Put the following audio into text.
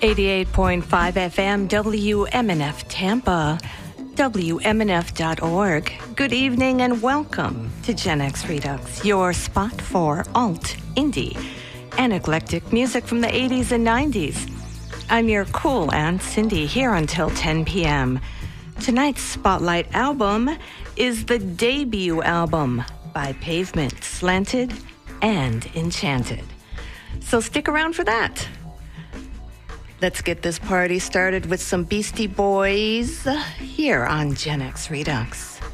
88.5 FM WMNF Tampa, WMNF.org. Good evening and welcome to Gen X Redux, your spot for alt, indie, and eclectic music from the 80s and 90s. I'm your cool Aunt Cindy here until 10 p.m. Tonight's spotlight album is the debut album by Pavement, Slanted and Enchanted. So stick around for that. Let's get this party started with some Beastie Boys here on Gen X Redux.